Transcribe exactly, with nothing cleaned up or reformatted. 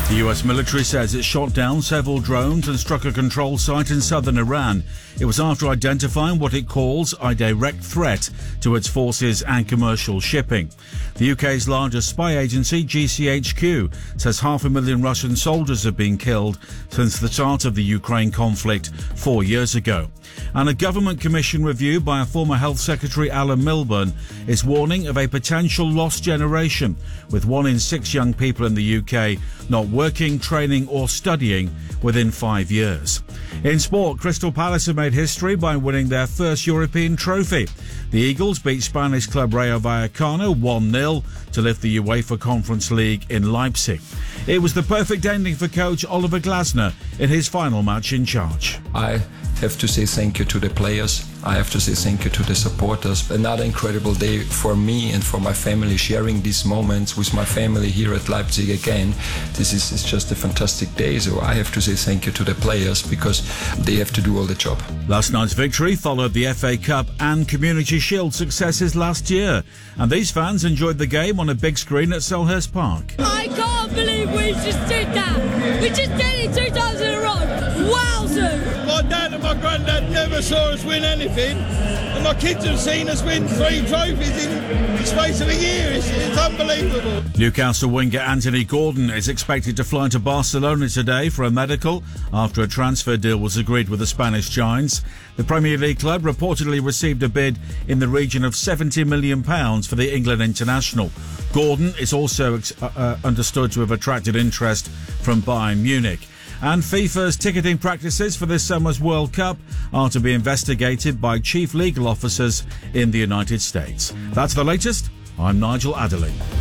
The U S military says it shot down several drones and struck a control site in southern Iran. It was after identifying what it calls a direct threat to its forces and commercial shipping. The U K's largest spy agency, G C H Q, says half a million Russian soldiers have been killed since the start of the Ukraine conflict four years ago. And a government commission review by a former Health Secretary, Alan Milburn, is warning of a potential lost generation, with one in six young people in the U K not working, training or studying within five years. In sport, Crystal Palace have made history by winning their first European trophy. The Eagles beat Spanish club Rayo Vallecano one nil to lift the UEFA Conference League in Leipzig. It was the perfect ending for coach Oliver Glasner in his final match in charge. I have to say thank you to the players. I have to say thank you to the supporters. Another incredible day for me and for my family, sharing these moments with my family here at Leipzig again. This is, is just a fantastic day, so I have to say thank you to the players because they have to do all the job. Last night's victory followed the F A Cup and Community Shield successes last year, and these fans enjoyed the game on a big screen at Selhurst Park. I can't believe we just did that. We just did it two times in a row. Wowzers! My dad and my granddad never saw us win anything, and my kids have seen us win three trophies in the space of a year. It's, it's unbelievable. Newcastle winger Anthony Gordon is expected to fly to Barcelona today for a medical after a transfer deal was agreed with the Spanish Giants. The Premier League club reportedly received a bid in the region of seventy million pounds for the England international. Gordon is also ex- uh, understood to have attracted interest from Bayern Munich. And FIFA's ticketing practices for this summer's World Cup are to be investigated by chief legal officers in the United States. That's the latest. I'm Nigel Adderley.